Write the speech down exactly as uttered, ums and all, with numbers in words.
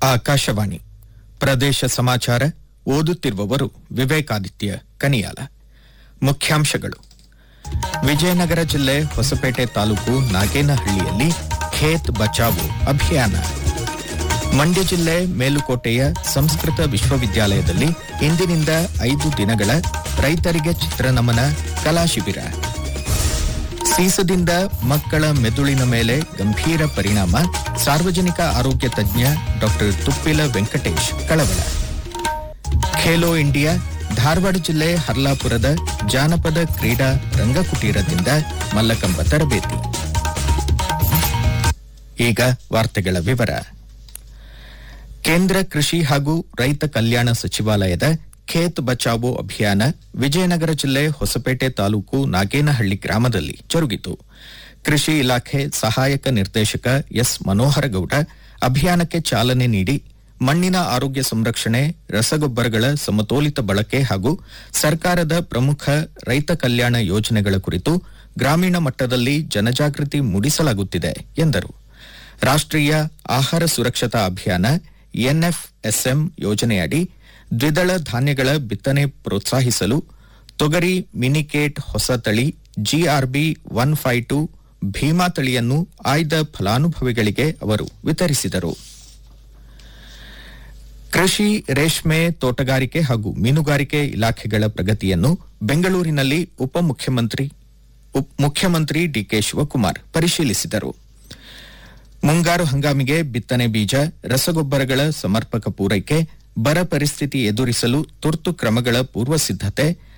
ಆಕಾಶವಾಣಿ ಪ್ರದೇಶ ಸಮಾಚಾರ ಓದುತ್ತಿರುವವರು ವಿವೇಕಾದಿತ್ಯ ಕನಿಯಾಲ. ಮುಖ್ಯಾಂಶಗಳು. ವಿಜಯನಗರ ಜಿಲ್ಲೆ ಹೊಸಪೇಟೆ ತಾಲೂಕು ನಾಗೇನಹಳ್ಳಿಯಲ್ಲಿ ಖೇತ್ ಬಚಾವೋ ಅಭಿಯಾನ. ಮಂಡ್ಯ ಜಿಲ್ಲೆ ಮೇಲುಕೋಟೆಯ ಸಂಸ್ಕೃತ ವಿಶ್ವವಿದ್ಯಾಲಯದಲ್ಲಿ ಇಂದಿನಿಂದ ಐದು ದಿನಗಳ ರೈತರಿಗೆ ಚಿತ್ರನಮನ ಕಲಾ ಶಿಬಿರ. ಸೀಸದಿಂದ ಮಕ್ಕಳ ಮೆದುಳಿನ ಮೇಲೆ ಗಂಭೀರ ಪರಿಣಾಮ, ಸಾರ್ವಜನಿಕ ಆರೋಗ್ಯ ತಜ್ಞ ಡಾ ತುಪ್ಪಿಲ ವೆಂಕಟೇಶ್ ಕಳವಳ. ಖೇಲೋ ಇಂಡಿಯಾ ಧಾರವಾಡ ಜಿಲ್ಲೆ ಹರ್ಲಾಪುರದ ಜಾನಪದ ಕ್ರೀಡಾ ರಂಗಕುಟೀರದಿಂದ ಮಲ್ಲಕಂಬ ತರಬೇತಿ. ಈಗ ವಾರ್ತೆಗಳ ವಿವರ. ಕೇಂದ್ರ ಕೃಷಿ ಹಾಗೂ ರೈತ ಕಲ್ಯಾಣ ಸಚಿವಾಲಯದ ಖೇತ್ ಬಚಾವೋ ಅಭಿಯಾನ ವಿಜಯನಗರ ಜಿಲ್ಲೆ ಹೊಸಪೇಟೆ ತಾಲೂಕು ನಾಗೇನಹಳ್ಳಿ ಗ್ರಾಮದಲ್ಲಿ ಜರುಗಿತು. ಕೃಷಿ ಇಲಾಖೆ ಸಹಾಯಕ ನಿರ್ದೇಶಕ ಎಸ್ ಮನೋಹರಗೌಡ ಅಭಿಯಾನಕ್ಕೆ ಚಾಲನೆ ನೀಡಿ ಮಣ್ಣಿನ ಆರೋಗ್ಯ ಸಂರಕ್ಷಣೆ, ರಸಗೊಬ್ಬರಗಳ ಸಮತೋಲಿತ ಬಳಕೆ ಹಾಗೂ ಸರ್ಕಾರದ ಪ್ರಮುಖ ರೈತ ಕಲ್ಯಾಣ ಯೋಜನೆಗಳ ಕುರಿತು ಗ್ರಾಮೀಣ ಮಟ್ಟದಲ್ಲಿ ಜನಜಾಗೃತಿ ಮೂಡಿಸಲಾಗುತ್ತಿದೆ ಎಂದರು. ರಾಷ್ಟ್ರೀಯ ಆಹಾರ ಸುರಕ್ಷತಾ ಅಭಿಯಾನ ಎನ್ಎಫ್ಎಸ್ಎಂ ಯೋಜನೆಯಡಿ ದ್ವಿದಳ ಧಾನ್ಯಗಳ ಬಿತ್ತನೆ ಪ್ರೋತ್ಸಾಹಿಸಲು ತೊಗರಿ ಮಿನಿಕೇಟ್ ಹೊಸ ತಳಿ GRB one five to Bima ತಳಿಯನ್ನು ಆಯ್ದ ಫಲಾನುಭವಿಗಳಿಗೆ ಅವರು ವಿತರಿಸಿದರು. ಕೃಷಿ, ರೇಷ್ಮೆ, ತೋಟಗಾರಿಕೆ ಹಾಗೂ ಮೀನುಗಾರಿಕೆ ಇಲಾಖೆಗಳ ಪ್ರಗತಿಯನ್ನು ಬೆಂಗಳೂರಿನಲ್ಲಿ ಉಪಮುಖ್ಯಮಂತ್ರಿ ಮುಖ್ಯಮಂತ್ರಿ ಡಿಕೆ ಶಿವಕುಮಾರ್ ಪರಿಶೀಲಿಸಿದರು. ಮುಂಗಾರು ಹಂಗಾಮಿಗೆ ಬಿತ್ತನೆ ಬೀಜ, ರಸಗೊಬ್ಬರಗಳ ಸಮರ್ಪಕ ಪೂರೈಕೆ, ಬರ ಪರಿಸ್ಥಿತಿ ಎದುರಿಸಲು ತುರ್ತು ಕ್ರಮಗಳ ಪೂರ್ವ ಸಿದ್ದತೆ,